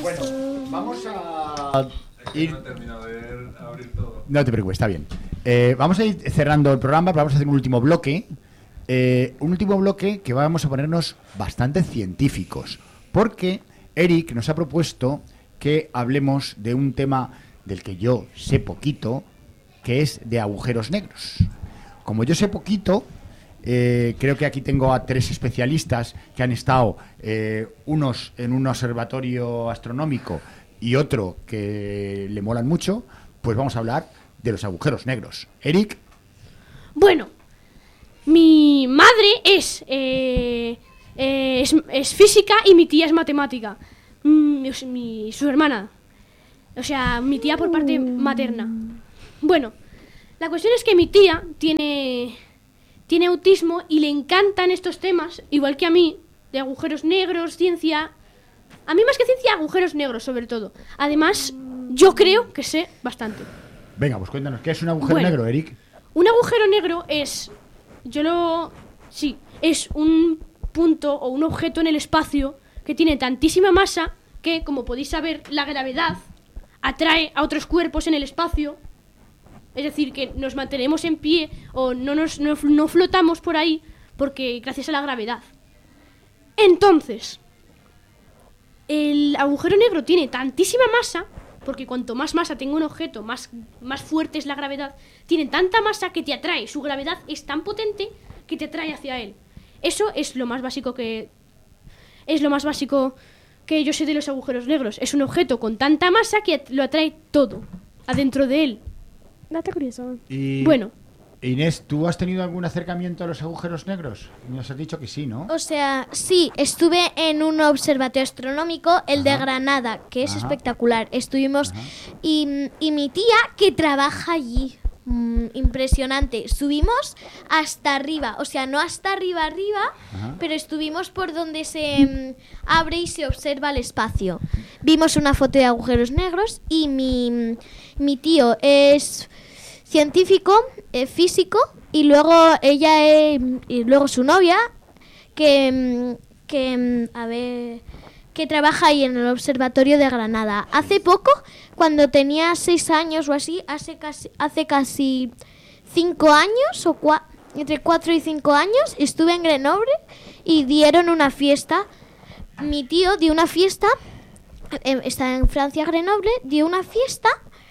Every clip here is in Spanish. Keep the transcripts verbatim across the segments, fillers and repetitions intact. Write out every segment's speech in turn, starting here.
Bueno, vamos a ir... No he terminado de abrir todo. No te preocupes, está bien. Eh, vamos a ir cerrando el programa, vamos a hacer un último bloque. Eh, un último bloque que vamos a ponernos bastante científicos. Porque Eric nos ha propuesto que hablemos de un tema del que yo sé poquito, que es de agujeros negros. Como yo sé poquito, eh, creo que aquí tengo a tres especialistas que han estado, eh, unos en un observatorio astronómico y otro que le molan mucho, pues vamos a hablar de los agujeros negros. Eric. Bueno, mi madre es, eh, eh, es, es física y mi tía es matemática. Mi, mi, su hermana. O sea, mi tía por parte materna. Bueno, la cuestión es que mi tía tiene, tiene autismo y le encantan estos temas, igual que a mí, de agujeros negros, ciencia. A mí más que ciencia, agujeros negros sobre todo. Además, yo creo que sé bastante. Venga, pues cuéntanos, ¿qué es un agujero Bueno, negro, Eric? Un agujero negro es, yo lo, sí, es un punto o un objeto en el espacio que tiene tantísima masa que, como podéis saber, la gravedad atrae a otros cuerpos en el espacio. Es decir, que nos mantenemos en pie o no, nos, no, no flotamos por ahí porque gracias a la gravedad. Entonces, el agujero negro tiene tantísima masa, porque cuanto más masa tenga un objeto, más, más fuerte es la gravedad. Tiene tanta masa que te atrae. Su gravedad es tan potente que te atrae hacia él. Eso es lo más básico que... Es lo más básico que yo sé de los agujeros negros. Es un objeto con tanta masa que lo atrae todo adentro de él. Date curioso. Y, Bueno. Inés, ¿tú has tenido algún acercamiento a los agujeros negros? Nos has dicho que sí, ¿no? O sea, sí, estuve en un observatorio astronómico, el Ajá. de Granada, que es Ajá. espectacular. Estuvimos Ajá. y, y mi tía que trabaja allí. Mm, impresionante. Subimos hasta arriba, o sea, no hasta arriba arriba, Ajá. pero estuvimos por donde se mm, abre y se observa el espacio. Vimos una foto de agujeros negros y mi, mi tío es científico, eh, físico, y luego ella es, y luego su novia que, mm, que mm, a ver, que trabaja ahí en el observatorio de Granada. Hace poco, cuando tenía seis años o así, hace casi, hace casi cinco años, o cua, entre cuatro y cinco años, estuve en Grenoble y dieron una fiesta. Mi tío dio una fiesta, eh, está en Francia, Grenoble, dio una fiesta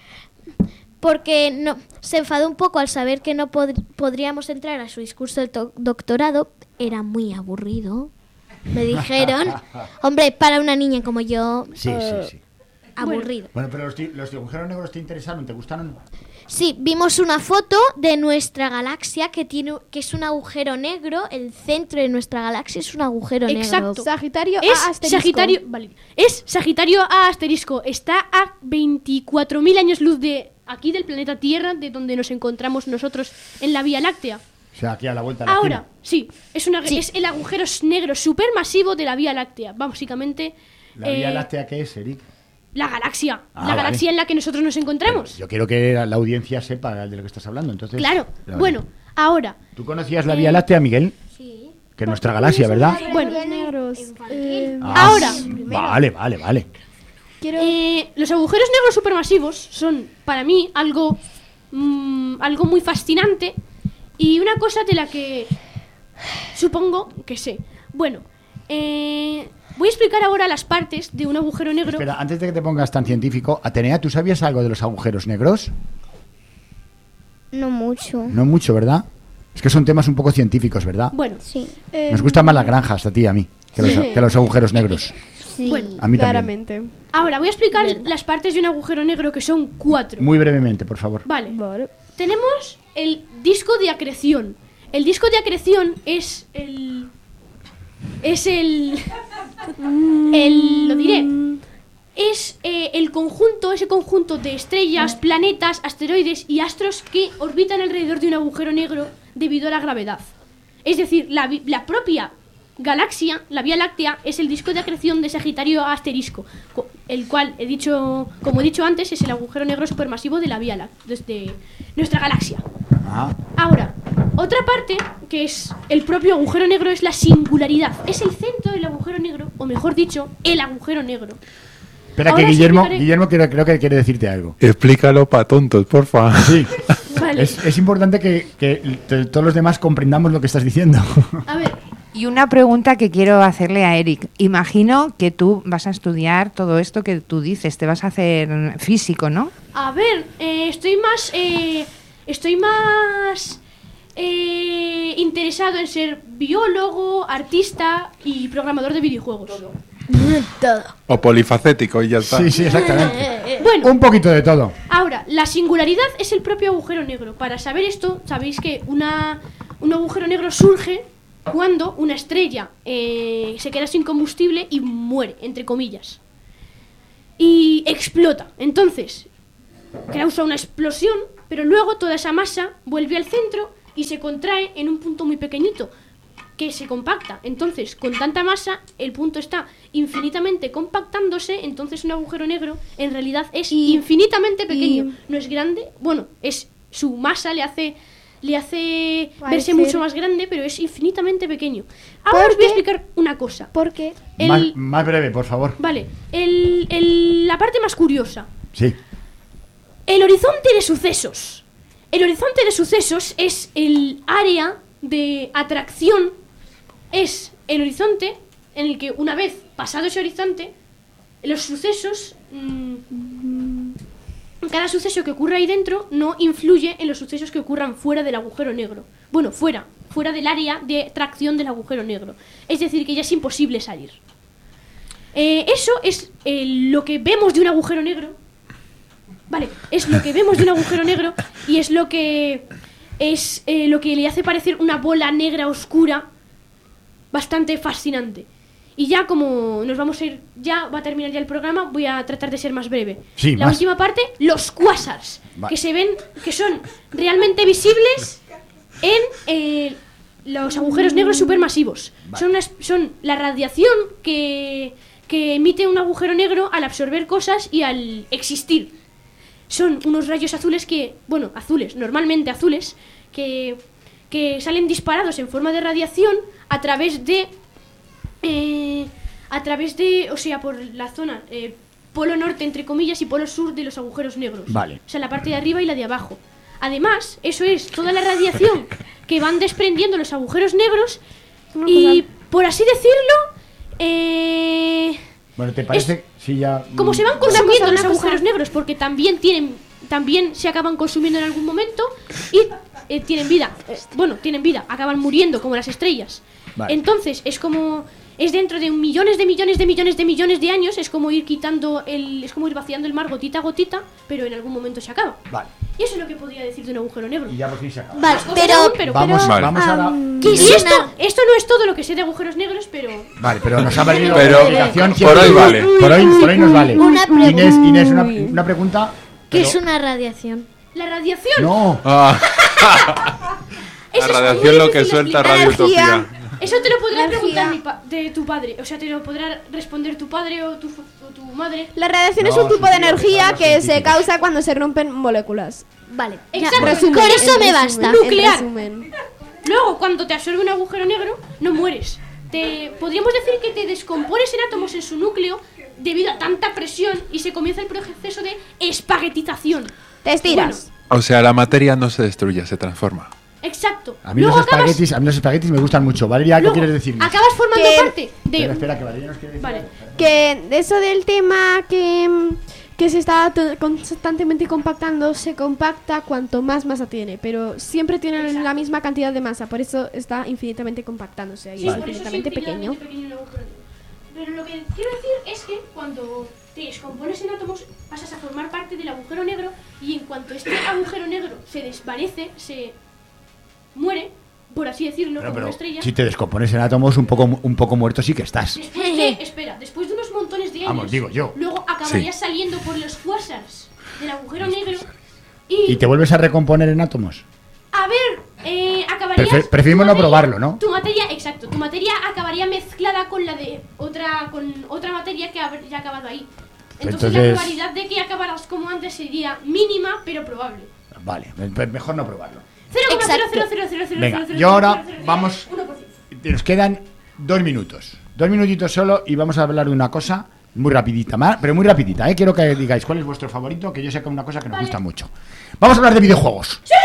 porque no, se enfadó un poco al saber que no pod- podríamos entrar a su discurso de to- doctorado. Era muy aburrido. Me dijeron, hombre, para una niña como yo, Sí, eh, sí, sí. aburrido. Bueno, pero los, ti- los agujeros negros te interesaron, ¿te gustaron? Sí, vimos una foto de nuestra galaxia que tiene que es un agujero negro. El centro de nuestra galaxia es un agujero Exacto. negro. Sagitario Es A asterisco. Sagitario, vale, es Sagitario A asterisco. Está a veinticuatro mil años luz de aquí del planeta Tierra, de donde nos encontramos nosotros en la Vía Láctea. O sea, aquí a la vuelta de la Ahora, esquina. sí, es, una, Sí. es el agujero negro supermasivo de la Vía Láctea. Básicamente, ¿La Vía eh, Láctea qué es, Eric? la galaxia. Ah, la vale. galaxia en la que nosotros nos encontramos. Yo quiero que la, la audiencia sepa de lo que estás hablando, entonces... Claro. Vale. Bueno, ahora, ¿Tú conocías la Vía Láctea, Miguel? Sí. Que es nuestra galaxia, ¿verdad? bueno, negros. Eh, Ah, ahora. Vale, vale, vale. quiero... eh, los agujeros negros supermasivos son, para mí, algo, mm, algo muy fascinante y una cosa de la que supongo que sé. Bueno, eh, voy a explicar ahora las partes de un agujero negro. Espera, antes de que te pongas tan científico, Atenea, ¿tú sabías algo de los agujeros negros? No mucho. No mucho, ¿verdad? Es que son temas un poco científicos, ¿verdad? Bueno, Sí. eh, Nos gustan más las granjas, a ti y a mí, que los, Sí. que los agujeros negros. Sí. bueno. A mí también. claramente. Ahora voy a explicar las partes de un agujero negro, que son cuatro. Muy brevemente, por favor. Vale. Vale. Tenemos el disco de acreción. El disco de acreción es el... Es el... el lo diré. Es eh, el conjunto, ese conjunto de estrellas, planetas, asteroides y astros que orbitan alrededor de un agujero negro debido a la gravedad. Es decir, la, vi- la propia galaxia, la Vía Láctea, es el disco de acreción de Sagitario A asterisco, co- el cual, he dicho, como he dicho antes, es el agujero negro supermasivo de la Vía Láctea, desde nuestra galaxia. Ah, Ahora, otra parte, que es el propio agujero negro, es la singularidad. Es el centro del agujero negro, o mejor dicho, el agujero negro. Espera Ahora que os Guillermo, explicaré- Guillermo creo, creo que quiere decirte algo. Explícalo para tontos, porfa. Sí, Vale. es, es importante que, que t- todos los demás comprendamos lo que estás diciendo. A ver, Y una pregunta que quiero hacerle a Eric. Imagino que tú vas a estudiar todo esto que tú dices, te vas a hacer físico, ¿no? a ver, eh, estoy más, eh, estoy más eh, interesado en ser biólogo, artista y programador de videojuegos. Todo. O polifacético y ya está. Sí, sí, exactamente. Bueno, Un poquito de todo. ahora, la singularidad es el propio agujero negro. Para saber esto, sabéis que una, un agujero negro surge cuando una estrella eh, se queda sin combustible y muere, entre comillas. Y explota. Entonces, causa una explosión, pero luego toda esa masa vuelve al centro y se contrae en un punto muy pequeñito, que se compacta. Entonces, con tanta masa, el punto está infinitamente compactándose, entonces un agujero negro en realidad es Y- infinitamente pequeño. y- No es grande, bueno, es su masa le hace le hace verse Parecer- mucho más grande, pero es infinitamente pequeño. Ahora os voy a Porque- explicar una cosa. Porque El- Más, más breve, por favor. Vale, el- el- la parte más curiosa. Sí. El horizonte de sucesos. El horizonte de sucesos es el área de atracción, es el horizonte en el que una vez pasado ese horizonte, los sucesos, mm, cada suceso que ocurra ahí dentro no influye en los sucesos que ocurran fuera del agujero negro. Bueno, fuera, fuera del área de tracción del agujero negro. Es decir, que ya es imposible salir. Eh, eso es eh, lo que vemos de un agujero negro. Vale, es lo que vemos de un agujero negro y es lo que es eh, lo que le hace parecer una bola negra oscura bastante fascinante. Y ya como nos vamos a ir, ya va a terminar ya el programa, voy a tratar de ser más breve. Sí, La más. última parte, los cuásars, Vale. que se ven, que son realmente visibles en eh, los agujeros negros supermasivos. Vale. Son, unas- son la radiación que, que emite un agujero negro al absorber cosas y al existir. Son unos rayos azules que, bueno, azules, normalmente azules, que, que salen disparados en forma de radiación a través de... eh, a través de, o sea, por la zona eh, polo norte, entre comillas, y polo sur de los agujeros negros. Vale. O sea, la parte de arriba y la de abajo. Además, eso es toda la radiación que van desprendiendo los agujeros negros Una y, cosa. por así decirlo, eh, Bueno, ¿te parece? Sí, ya. como mm, se van Una cosa, consumiendo una los agujeros cosa. negros, porque también tienen, también se acaban consumiendo en algún momento y eh, tienen vida. Eh, bueno, tienen vida, acaban muriendo como las estrellas. Vale. Entonces es como es dentro de un millones de millones de millones de millones de años, es como ir quitando el, es como ir vaciando el mar gotita a gotita, pero en algún momento se acaba. Vale. Y eso es lo que podría decir de un agujero negro. Y ya por fin se acaba. Vale, Más cosas pero... aún, pero- Vamos, pero- Vale. vamos ahora. Am, ¿Qué Y es esto, una- esto no es todo lo que sé de agujeros negros, pero Vale, pero nos ha valido Pero la explicación. por hoy vale. Por hoy, por hoy nos vale. Una pregunta. Inés, Inés, una, una pregunta. ¿Qué pero- es una radiación? la radiación No. Ah, eso la es radiación muy lo que difícil de suelta explicar. radiotopía. Eso te lo podrá Energía. preguntar mi pa- de tu padre, o sea, te lo podrá responder tu padre o tu, fa- o tu madre. la radiación No, es un tipo de sí, sí, energía algo que se científico. causa cuando se rompen moléculas. Vale, ya, Exacto. Resumen, con eso en me resumen, basta. en Nuclear. resumen. Luego, cuando te absorbe un agujero negro, no mueres. Te, podríamos decir que te descompones en átomos en su núcleo debido a tanta presión y se comienza el proceso de espaguetización. Te estiras. O sea, la materia no se destruye, se transforma. Exacto. A mí Luego los acabas, espaguetis, a mí los espaguetis me gustan mucho. Valeria, ¿qué luego quieres decirme? acabas formando Que- parte de... Espera, espera, que Valeria nos quiere decir. Vale. algo. Que de eso del tema que, mm, que se está to- constantemente compactando, se compacta cuanto más masa tiene, pero siempre tiene la misma cantidad de masa, por eso está infinitamente compactándose, y Sí, es por eso es infinitamente pequeño. infinitamente el agujero negro. Pero lo que quiero decir es que cuando te descompones en átomos pasas a formar parte del agujero negro y en cuanto este agujero negro se desvanece, se muere, por así decirlo, Pero, como pero una estrella. si te descompones en átomos, un poco, un poco muerto sí que estás. Después de, espera, después de unos montones de años, Vamos, digo yo. luego acabarías saliendo por los quasars del agujero negro y, ¿Y te vuelves a recomponer en átomos? a ver, eh, acabarías... Prefe- preferimos tu no materia- probarlo, ¿no? Tu materia, exacto, tu materia acabaría mezclada con la de otra, con otra materia que habría acabado ahí. Entonces, la Entonces- probabilidad de que acabaras como antes sería mínima, pero probable. Vale, me- mejor no probarlo. cero coma cero cero Exacto. cero cero cero Venga, cero cero yo ahora cero cero cero vamos- uno por ciento. Nos quedan dos minutos. Dos minutitos solo y vamos a hablar de una cosa Muy rapidita, ma- pero muy rapidita, ¿eh? Quiero que digáis cuál es vuestro favorito, que yo sé que es una cosa que nos gusta mucho. Vamos a hablar de videojuegos. ¡Sí!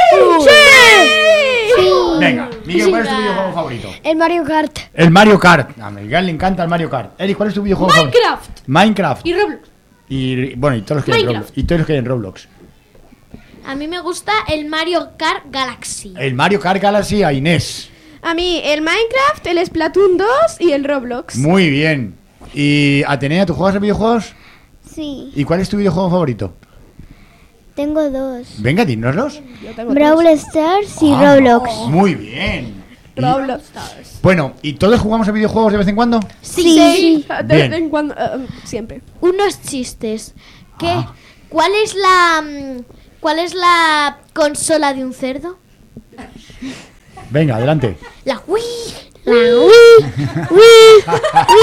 Venga, Miguel, ¿cuál es tu videojuego favorito? El Mario Kart. El Mario Kart. A Miguel le encanta el Mario Kart. Eric, ¿cuál es tu videojuego favorito? Minecraft. Minecraft. Y Roblox. Y bueno, y todos los que hay en Minecraft. Roblox. Y todos los que hay en Roblox. A mí me gusta el Mario Kart Galaxy. El Mario Kart Galaxy a Inés. A mí el Minecraft, el Splatoon dos y el Roblox. Muy bien. Y Atenea, ¿tú juegas a videojuegos? Sí, ¿Y cuál es tu videojuego favorito? tengo dos. Venga, dínoslos. Yo tengo Brawl Stars y Ah, Roblox. Muy bien. Y- Roblox. Bueno, ¿y todos jugamos a videojuegos de vez en cuando? Sí. Sí. De Bien. vez en cuando, eh, siempre. Unos chistes. ¿Qué? Ah. ¿Cuál es la mm, cuál es la consola de un cerdo? Venga, adelante. La Wii. La Wii. Wii.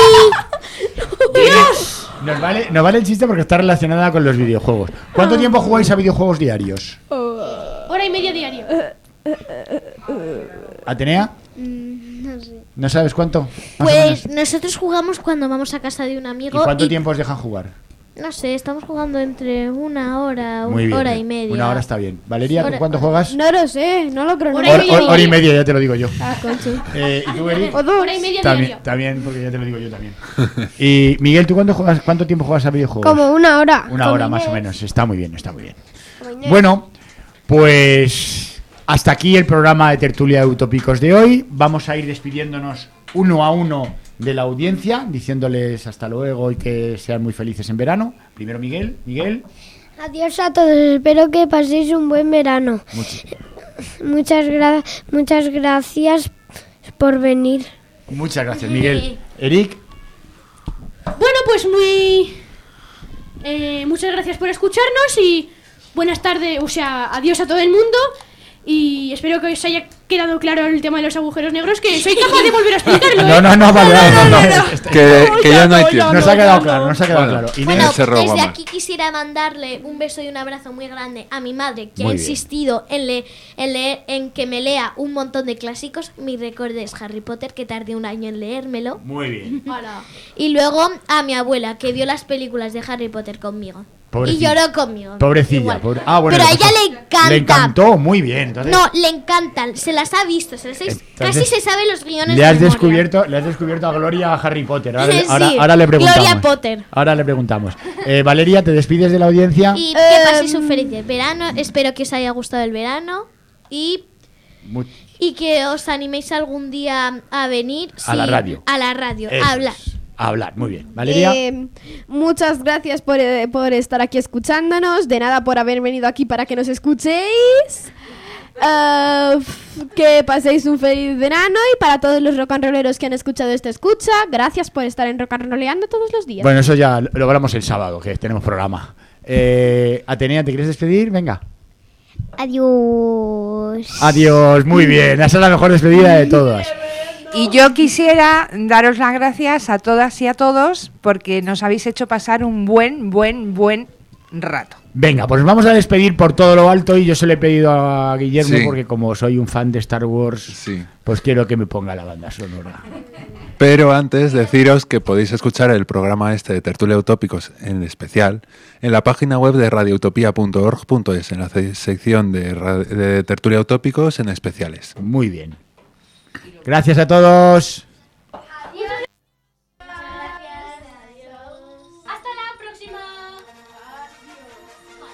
Nos vale, nos vale el chiste porque está relacionada con los videojuegos. ¿Cuánto tiempo jugáis a videojuegos diarios? Hora y media diaria. ¿Atenea? No sé. ¿No sabes cuánto? Más o Pues menos. nosotros jugamos cuando vamos a casa de un ¿Y amigo. cuánto y- tiempo os dejan jugar? No sé, estamos jugando entre una hora, Muy una bien. hora y media. Una hora está bien. Valeria, ¿tú Hora- cuánto juegas? No lo sé, no lo creo. Hora y Hora, media hora- hora y diaria. media, ya te lo digo yo. Ah, conche. Eh, ¿Y tú, Eric? O dos. Hora y media También, diaria. también, porque ya te lo digo yo también. Y Miguel, ¿tú cuánto juegas? ¿Cuánto tiempo juegas a videojuegos? Como una hora. Una Con hora más o Inés. menos. Está muy bien, está muy bien. Como Inés. Bueno, pues hasta aquí el programa de Tertulia de Utópicos de hoy. Vamos a ir despidiéndonos uno a uno de la audiencia, diciéndoles hasta luego y que sean muy felices en verano. Primero Miguel. Miguel. Adiós a todos. Espero que paséis un buen verano. Much- Muchas, gra- muchas gracias por venir. muchas gracias, Miguel. Eric. Bueno, pues muy... eh, muchas gracias por escucharnos y buenas tardes, o sea, adiós a todo el mundo. Y espero que os haya quedado claro el tema de los agujeros negros, que soy capaz de volver a explicarlo. ¿eh? No, no, no, vale, vale, no, no. Está- Que, que ya no hay tiempo. Nos ha quedado claro, nos ha quedado Bueno. claro. Inés. Bueno, se roba desde más. aquí quisiera mandarle un beso y un abrazo muy grande a mi madre, que Muy ha bien. insistido en, le- en, leer- en que me lea un montón de clásicos. Mi récord es Harry Potter, que tardé un año en leérmelo. Muy bien. Y luego a mi abuela, que vio las películas de Harry Potter conmigo. Pobrecilla. Y lloró conmigo. Pobrecilla. Igual. pobre- Ah, bueno, Pero a pues, ella le encanta. Le encantó, muy bien. Entonces, No, le encantan. Se las ha visto. Se las ha- Entonces, casi se sabe los guiones le de has memoria. descubierto, le has descubierto a Gloria a Harry Potter. Ahora, Sí, ahora, ahora le preguntamos. Gloria Potter. Ahora le preguntamos. Eh, Valeria, ¿te despides de la audiencia? Y que paséis un feliz verano. Espero que os haya gustado el verano. Y Mu- Y que os animéis algún día a venir A la radio. a la radio, Eso a hablar. es, a hablar, muy bien. Valeria. Eh, muchas gracias por, eh, por estar aquí escuchándonos. De nada por haber venido aquí para que nos escuchéis. Eh, f- que paséis un feliz verano. Y para todos los rock and rolleros que han escuchado esta escucha, gracias por estar en Rock and Rolleando todos los días. Bueno, eso ya lo lo hablamos el sábado, que tenemos programa. Eh, Atenea, ¿te quieres despedir? Venga. Adiós. Adiós, muy bien. Esa es la mejor despedida de todas. Y yo quisiera daros las gracias a todas y a todos porque nos habéis hecho pasar un buen, buen, buen rato. Venga, pues vamos a despedir por todo lo alto y yo se lo he pedido a Guillermo Sí. porque como soy un fan de Star Wars, Sí. pues quiero que me ponga la banda sonora. Pero antes deciros que podéis escuchar el programa este de Tertulia Utópicos en especial en la página web de radioutopía punto org punto es, en la ce- sección de, ra- de Tertulia Utópicos en especiales. Muy bien. Gracias a todos.